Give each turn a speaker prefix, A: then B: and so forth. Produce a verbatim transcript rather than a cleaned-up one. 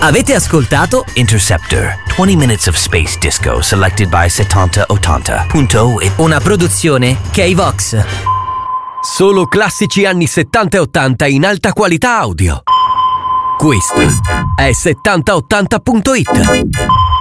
A: Avete ascoltato Interceptor, twenty minutes of space disco selected by settanta ottanta punto it. Una produzione K-Vox.
B: Solo classici anni settanta e ottanta in alta qualità audio. Questa è settanta ottanta punto it.